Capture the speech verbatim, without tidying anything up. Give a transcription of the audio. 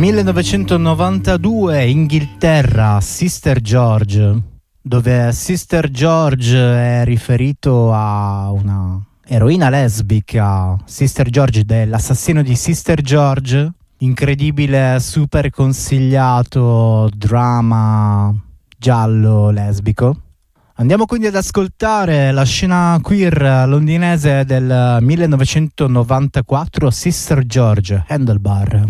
millenovecentonovantadue, Inghilterra, Sister George, dove Sister George è riferito a una eroina lesbica, Sister George dell'assassino di Sister George, incredibile, super consigliato drama giallo lesbico. Andiamo quindi ad ascoltare la scena queer londinese del millenovecentonovantaquattro, Sister George, Handlebar.